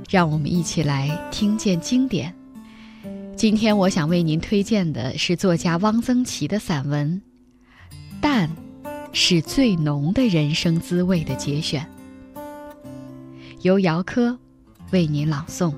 让我们一起来听见经典。今天我想为您推荐的是作家汪曾祺的散文《淡是最浓的人生滋味》的节选，由姚科为您朗诵。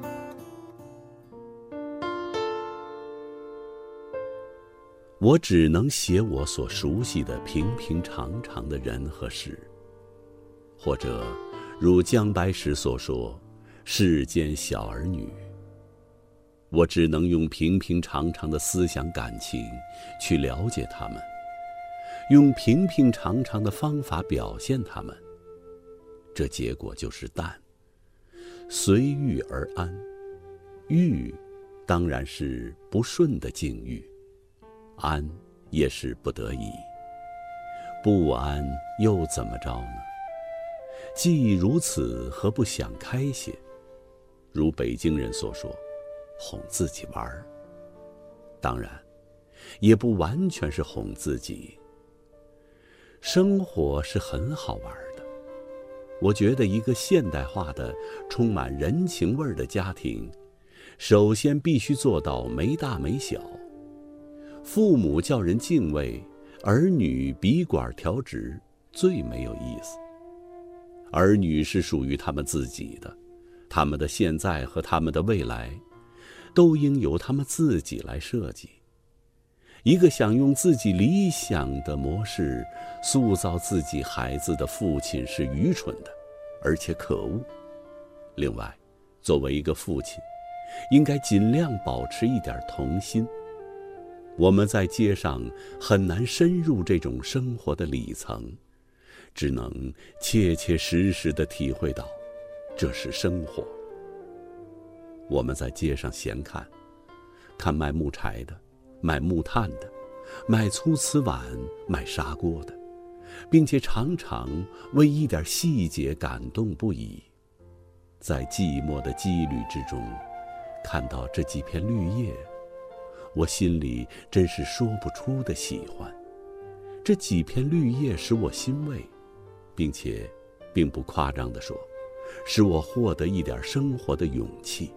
我只能写我所熟悉的平平常常的人和事，或者如姜白石所说，世间小儿女。我只能用平平常常的思想感情去了解他们，用平平常常的方法表现他们，这结果就是淡，随遇而安。遇当然是不顺的境遇，安也是不得已，不安又怎么着呢？既如此，何不想开些？如北京人所说，哄自己玩儿。当然，也不完全是哄自己。生活是很好玩的。我觉得一个现代化的、充满人情味儿的家庭，首先必须做到没大没小。父母叫人敬畏，儿女笔管调直，最没有意思。儿女是属于他们自己的，他们的现在和他们的未来，都应由他们自己来设计。一个想用自己理想的模式塑造自己孩子的父亲是愚蠢的，而且可恶。另外，作为一个父亲，应该尽量保持一点童心。我们在街上很难深入这种生活的里层，只能切切实实地体会到，这是生活。我们在街上闲看，看卖木柴的，卖木炭的，卖粗瓷碗，卖砂锅的，并且常常为一点细节感动不已。在寂寞的羁旅之中，看到这几片绿叶，我心里真是说不出的喜欢。这几片绿叶使我欣慰，并且并不夸张地说，使我获得一点生活的勇气。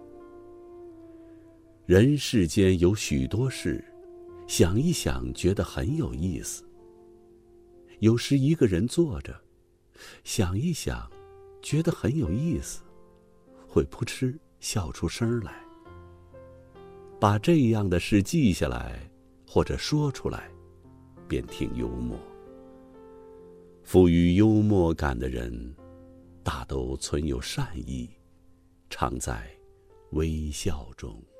人世间有许多事，想一想觉得很有意思。有时一个人坐着，想一想觉得很有意思，会扑哧笑出声来。把这样的事记下来，或者说出来，便挺幽默。富于幽默感的人，大都存有善意，常在微笑中。